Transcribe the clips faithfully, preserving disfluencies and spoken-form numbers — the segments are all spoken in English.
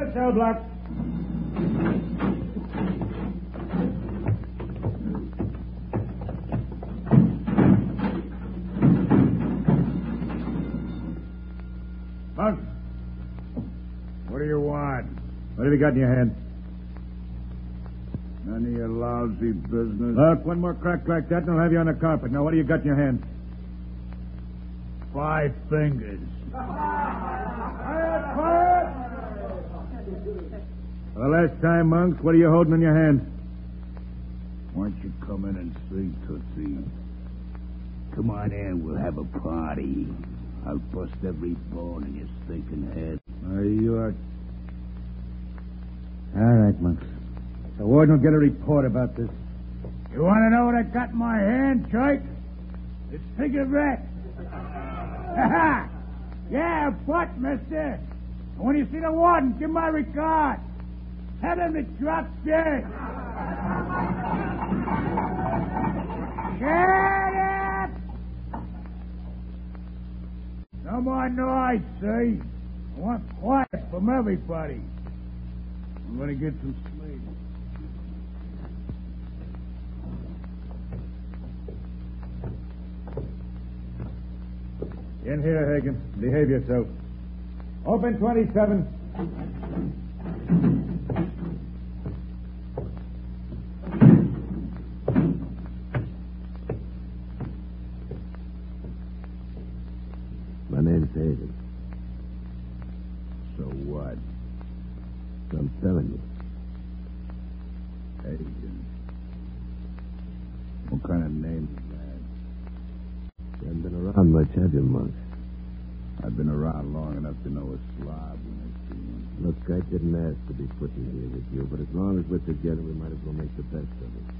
the cell block. Monk, what do you want? What have you got in your hand? None of your lousy business. Look, one more crack like that and I'll have you on the carpet. Now, what do you got in your hand? Five fingers. For the last time, Monks, what are you holding in your hand? Why don't you come in and see, Tootsie? Come on in, we'll have a party. I'll bust every bone in your stinking head. Are you are... All right, Monks. The warden will get a report about this. You want to know what I got in my hand, Choik? It's cigarette. Yeah, what, mister? And when you see the warden, give my regard. Tell him to drop dead. Shut up! No more noise, see? I want quiet from everybody. I'm going to get some sleep. In here, Hagen. Behave yourself. Open twenty-seven. My name's Hagen. So what? So I'm telling you. Hagen. What kind of name is that? You haven't been around much, have you, Monk? I've been around long enough to know a slob when I see one. Look, I didn't ask to be put in here with you, but as long as we're together, we might as well make the best of it.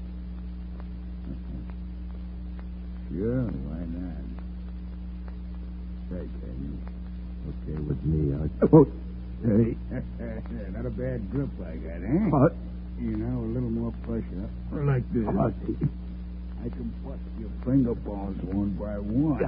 Sure, why not? Say, can you? Okay, with me, I'll... Oh, Hey, not a bad grip I got, eh? What? You know, a little more pressure. Like this. What? I can bust your finger bones one by one.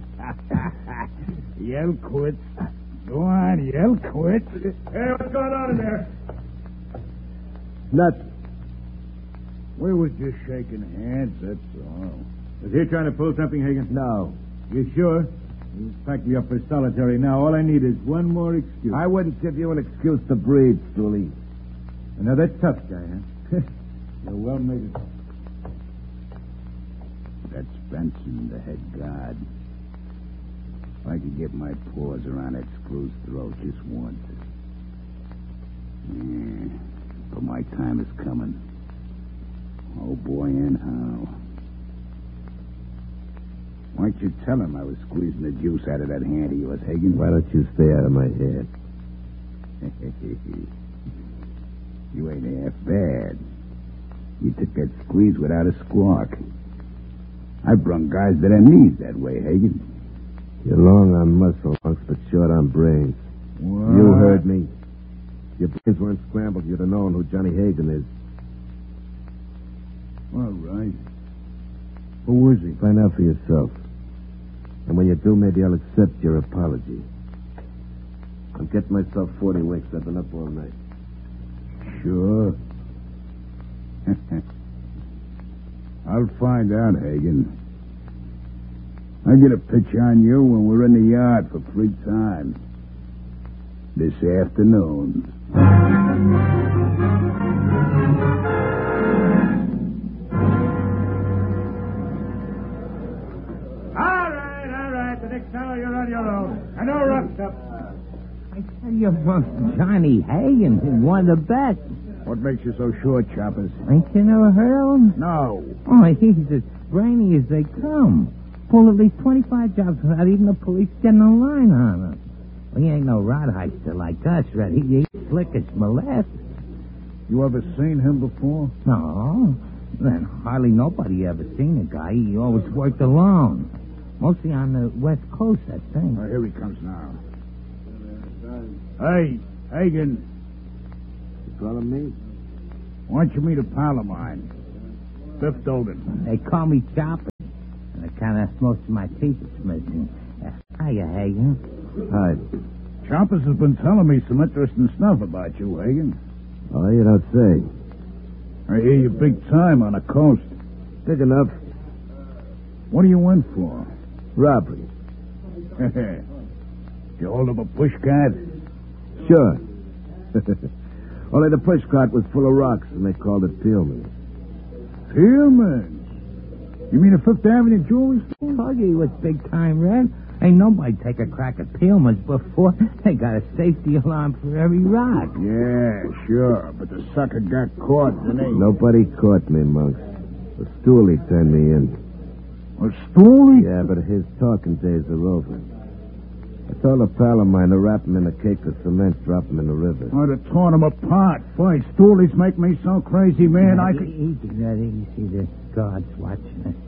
Yell quit. Go on, yell quit. Hey, what's going on in there? Nothing. We were just shaking hands, that's all. Is he trying to pull something, Hagen? No. You sure? He's packing you up for solitary now. All I need is one more excuse. I wouldn't give you an excuse to breathe, Stooley. Another tough guy, huh? You're well made. That's Benson, the head guard. If I could get my paws around that screw's throat just once. Yeah, but my time is coming. Oh, boy, and how. Why don't you tell him I was squeezing the juice out of that hand of yours, Hagen? Why don't you stay out of my head? You ain't half bad. You took that squeeze without a squawk. I've brung guys to their knees that way, Hagen. You're long on muscle, Monks, but short on brains. What? You heard me. If your brains weren't scrambled, you'd have known who Johnny Hagen is. All right. Who is he? Find out for yourself. And when you do, maybe I'll accept your apology. I'm getting myself forty winks. I've been up all night. Sure. I'll find out, Hagen. I'll get a pitch on you when we're in the yard for free time. This afternoon. All right, all right. The next hour you're on your own. And no rough up. I tell you, Monk, Johnny Hagen's one of the best. What makes you so sure, Choppers? Ain't you never heard of him? No. Oh, he's as brainy as they come. Pulled at least twenty-five jobs without even the police getting a line on him. Well, he ain't no rodheister like us, Red. He, he's slick as molasses. You ever seen him before? No. Then hardly nobody ever seen a guy. He always worked alone. Mostly on the West Coast, I think. Oh, here he comes now. Hey, Hagen. You calling me? Why don't you meet a pal of mine? Biff Dolden. They call me Chopper. And I kind of most of my teeth is missing. Uh, hiya, Hagen. Hi. Chompers has been telling me some interesting stuff about you, Hagen. Oh, you don't say. I hear you big time on the coast. Big enough. What are you in for? Robbery. You hold up a push cart? Sure. Only the push cart was full of rocks, and they called it Peelman's. Peelman's? You mean a Fifth Avenue jewelry store? Told you he was big time, Red. Ain't nobody take a crack at Peelman's before. They got a safety alarm for every rock. Yeah, sure, but the sucker got caught, didn't he? Nobody caught me, Monks. The stoolie turned me in. A stoolie? Yeah, but his talking days are over. I told a pal of mine to wrap him in a cake of cement, drop him in the river. I'd have torn him apart. Boy, stoolies make me so crazy, man, I could... Easy, Red. You see the guards watching us.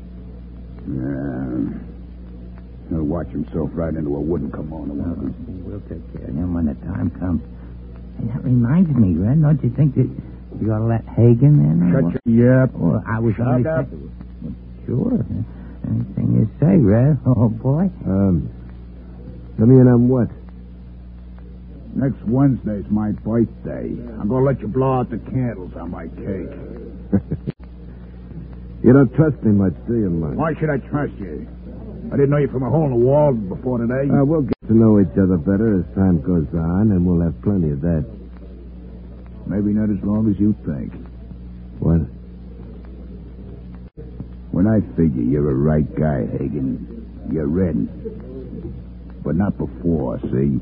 Yeah. He'll watch himself right into a wooden kimono. No, we'll take care of him when the time comes. Hey, that reminds me, Red. Don't you think that you ought to let Hagen in? Shut your yap. Well, I was Shut only up. saying- Sure. Anything you say, Red. Oh, boy. Um, let me in on what? Next Wednesday's my birthday. I'm going to let you blow out the candles on my cake. You don't trust me much, do you, Monks? Why should I trust you? I didn't know you from a hole in the wall before today. Uh, we'll get to know each other better as time goes on, and we'll have plenty of that. Maybe not as long as you think. What? When I figure you're a right guy, Hagen, you're in. But not before, see?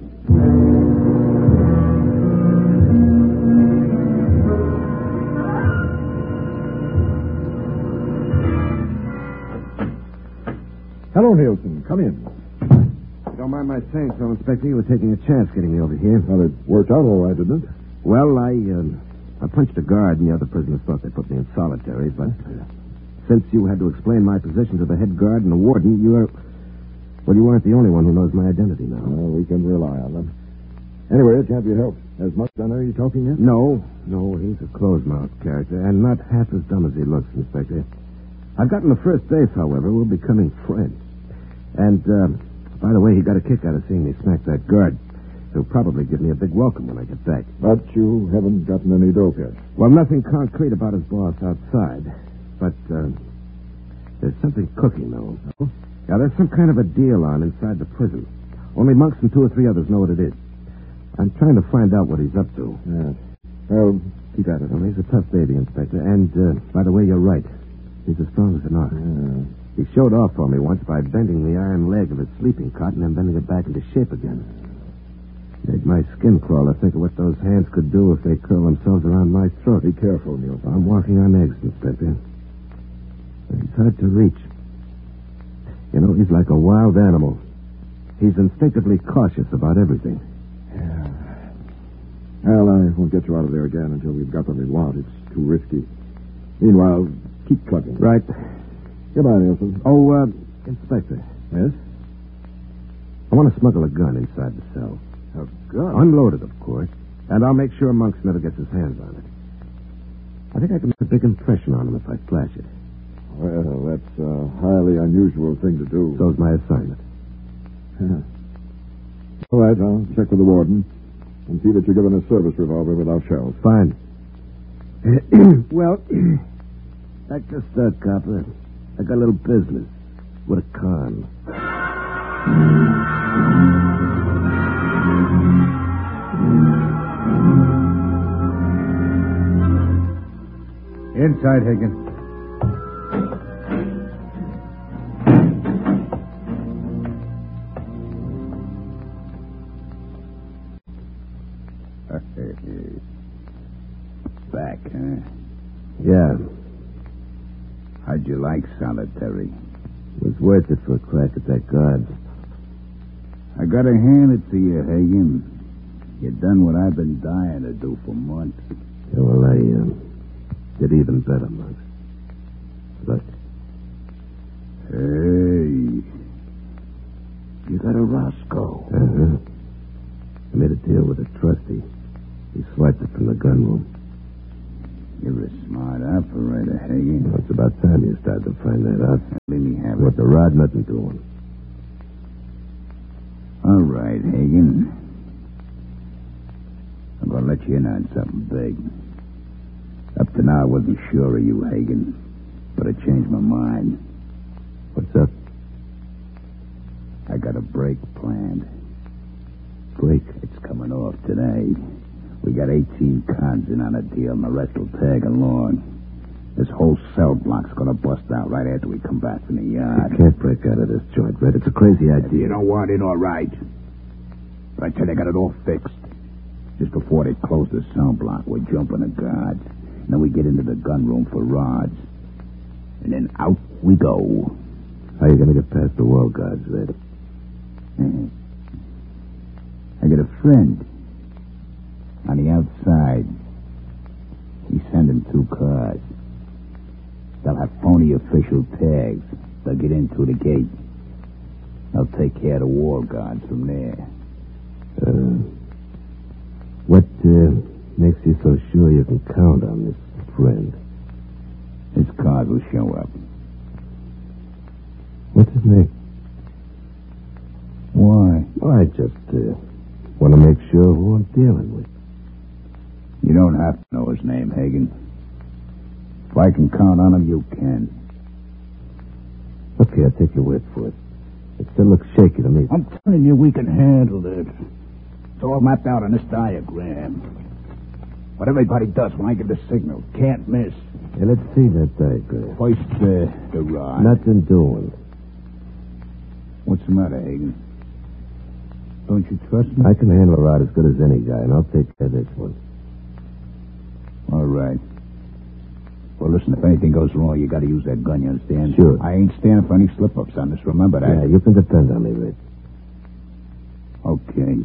Hello, Nielsen. Come in. You don't mind my saying so, Inspector. You were taking a chance getting me over here. Well, it worked out all right, didn't it? Well, I, um, I punched a guard, and the other prisoners thought they put me in solitary, but uh, since you had to explain my position to the head guard and the warden, you are... Well, you aren't the only one who knows my identity now. Well, we can rely on them. Anyway, let's have your help. Has Musk done any talking yet? No, no, he's a closed-mouthed character, and not half as dumb as he looks, Inspector. I've gotten the first base, however. We're becoming friends. And, uh, by the way, he got a kick out of seeing me smack that guard. He'll probably give me a big welcome when I get back. But you haven't gotten any dope yet. Well, nothing concrete about his boss outside. But, uh, there's something cooking, though. Yeah, there's some kind of a deal on inside the prison. Only Monks and two or three others know what it is. I'm trying to find out what he's up to. Yes. Well, keep at it. Well, he's a tough baby, Inspector. And, uh, by the way, you're right. He's as strong as an ox. Yeah. He showed off for me once by bending the iron leg of his sleeping cot and then bending it back into shape again. Made my skin crawl to think of what those hands could do if they curl themselves around my throat. Be careful, Nielsen. I'm walking on eggs, Inspector. He's hard to reach. You know, he's like a wild animal. He's instinctively cautious about everything. Yeah. Well, I won't get you out of there again until we've got what we want. It's too risky. Meanwhile, keep plugging. Right. Goodbye, Nielsen. Oh, uh, Inspector. Yes? I want to smuggle a gun inside the cell. A gun? Unloaded, of course. And I'll make sure Monks never gets his hands on it. I think I can make a big impression on him if I flash it. Well, that's a highly unusual thing to do. So's my assignment. Yeah. All right, I'll check with the warden and see that you're given a service revolver without shells. Fine. Well, back to start, copper. I got a little business with a con. Inside, Hagen. Back, huh? Yeah, How'd you like solitary? it was worth it for a crack at that guard. I gotta hand it to you, Hagen. You done what I've been dying to do for months. Yeah, well, I uh, did even better, Monks. Look, Hey. You got a Roscoe. uh-huh. I made a deal with a trustee. He swiped it from the gun room. You're a smart operator, Hagen. Well, it's about time you started to find that out. Let me have What it. the rod nothing doing. All right, Hagen. you in on something big. Up to now, I wasn't sure of you, Hagen, but I changed my mind. What's up? I got a break planned. Break? It's coming off today. We got eighteen cons in on a deal, and the rest will tag along. This whole cell block's gonna bust out right after we come back from the yard. You can't break out of this joint, Red. It's a crazy idea. You don't want it, all right. But I tell you, I got it all fixed. Just before they close the cell block, we're jumping the guards. And then we get into the gun room for rods. And then out we go. How are you going to get past the wall guards, Red? Mm-hmm. I got a friend on the outside. He's sending two cars. They'll have phony official tags. They'll get in through the gate. I'll take care of the wall guards from there. Uh, what uh, makes you so sure you can count on this friend? His cars will show up. What's his name? Why? Well, I just uh, want to make sure who I'm dealing with. You don't have to know his name, Hagen. If I can count on him, you can. Okay, I'll take your word for it. It still looks shaky to me. I'm telling you, we can handle it. It's all mapped out on this diagram. What everybody does when I give the signal, can't miss. Hey, let's see that diagram. First, uh, the rod. Nothing doing. What's the matter, Hagen? Don't you trust me? I can handle a rod as good as any guy, and I'll take care of this one. All right. Well, listen, if anything goes wrong, you got to use that gun, you understand? Sure. I ain't standing for any slip-ups on this, remember that? Yeah, you can depend on me, Red. Okay.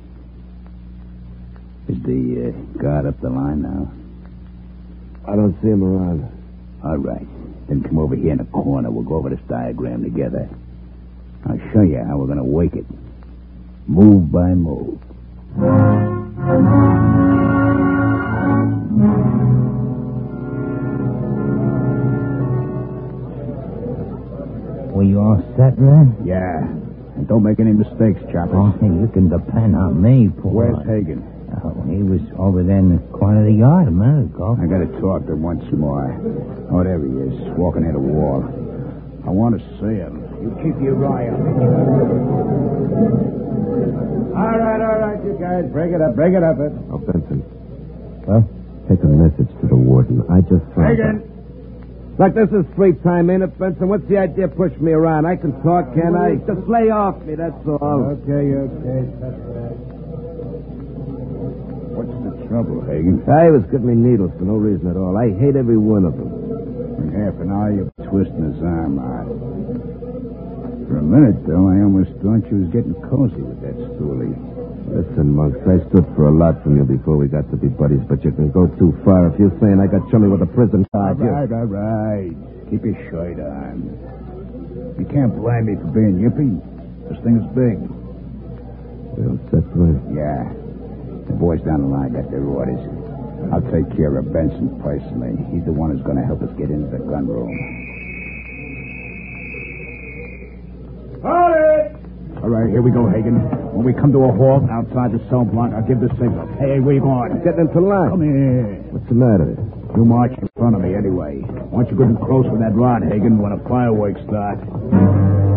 Is the uh, guard up the line now? I don't see him around. All right. Then come over here in the corner. We'll go over this diagram together. I'll show you how we're going to wake it. Move by move. Were you all set, Red? Yeah. And don't make any mistakes, Chopper. Oh, hey, you can depend on me, poor. Where's Hagen? Oh, he was over there in the corner of the yard a minute ago. I got to talk to him once more. Oh, there he is, walking near the wall. I want to see him. You keep your eye on me. All right, all right, you guys. Break it up, break it up. It. Oh, Benson. Well? Take a message to the warden. I just found Hagen! Look, this is free time, ain't it, Benson? What's the idea of pushing me around? I can talk, can't I? Just lay off me, that's all. Okay, okay. What's the trouble, Hagen? I was giving me needles for no reason at all. I hate every one of them. In half an hour, you're twisting his arm out. For a minute, though, I almost thought you was getting cozy with that stoolie. Listen, Monks, I stood for a lot from you before we got to be buddies, but you can go too far if you're saying I got chummy with a prison card. All right, all right. Keep your shirt on. You can't blame me for being yippy. This thing is big. Well, that's right. Yeah. The boys down the line got their orders. I'll take care of Benson personally. He's the one who's going to help us get into the gun room. Hold it! All right, here we go, Hagen. When we come to a halt outside the cell block, I'll give the signal. Hey, where you going? Getting into line. Come here. What's the matter? You march in front of me anyway. Once you're good and close with that rod, Hagen, when the fireworks start.